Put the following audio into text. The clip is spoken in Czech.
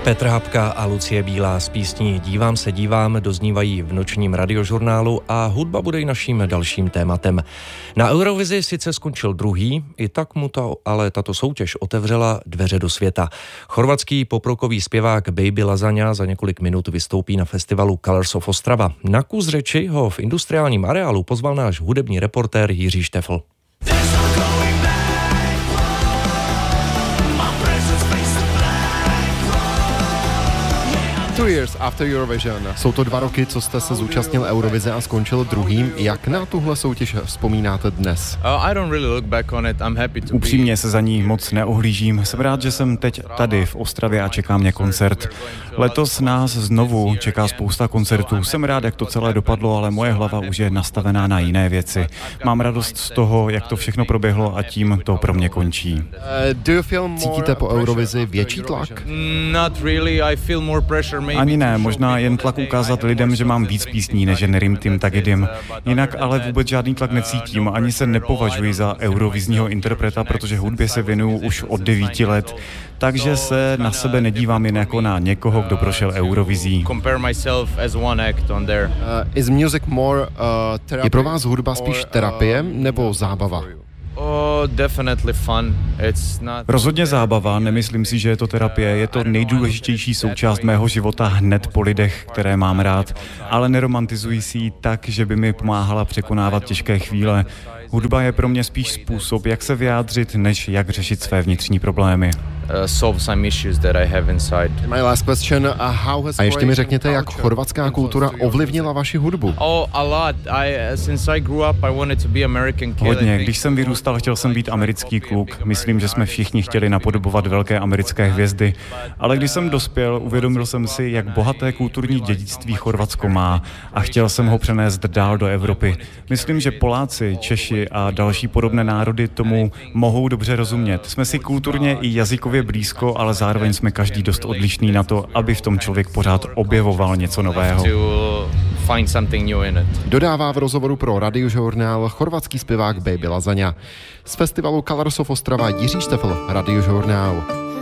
Petr Habka a Lucie Bílá s písní Dívám se dívám doznívají v nočním radiožurnálu a hudba bude i naším dalším tématem. Na Eurovizi sice skončil druhý, i tak mu ale tato soutěž otevřela dveře do světa. Chorvatský poprokový zpěvák Baby Lasagna za několik minut vystoupí na festivalu Colors of Ostrava. Na kus řeči ho v industriálním areálu pozval náš hudební reportér Jiří Štefl. 2 years after Eurovision. Jsou to 2 roky, co jste se zúčastnil Eurovize a skončil druhým. Jak na tuhle soutěž vzpomínáte dnes? Upřímně se za ní moc neohlížím. Jsem rád, že jsem teď tady v Ostravě a čeká mě koncert. Letos nás znovu čeká spousta koncertů. Jsem rád, jak to celé dopadlo, ale moje hlava už je nastavená na jiné věci. Mám radost z toho, jak to všechno proběhlo a tím to pro mě končí. Cítíte po Eurovizi větší tlak? Ani ne, možná jen tlak ukázat lidem, že mám víc písní než Nerim Tim Tagidim. Jinak ale vůbec žádný tlak necítím, ani se nepovažuji za eurovizního interpreta, protože hudbě se věnuju už od 9 let, takže se na sebe nedívám jen jako na někoho, kdo prošel Eurovizí. Je pro vás hudba spíš terapie nebo zábava? Rozhodně zábava, nemyslím si, že je to terapie, je to nejdůležitější součást mého života hned po lidech, které mám rád, ale neromantizuji si ji tak, že by mi pomáhala překonávat těžké chvíle. Hudba je pro mě spíš způsob, jak se vyjádřit, než jak řešit své vnitřní problémy. A ještě mi řekněte, jak chorvatská kultura ovlivnila vaši hudbu. Hodně. Když jsem vyrůstal, chtěl jsem být americký kluk. Myslím, že jsme všichni chtěli napodobovat velké americké hvězdy. Ale když jsem dospěl, uvědomil jsem si, jak bohaté kulturní dědictví Chorvatsko má a chtěl jsem ho přenést dál do Evropy. Myslím, že Poláci, Češi a další podobné národy tomu mohou dobře rozumět. Jsme si kulturně i jazykově blízko, ale zároveň jsme každý dost odlišný na to, aby v tom člověk pořád objevoval něco nového. Dodává v rozhovoru pro Radiožurnál chorvatský zpěvák Baby Lasagna. Z festivalu Colors of Ostrava Jiří Štefl, Radiožurnál.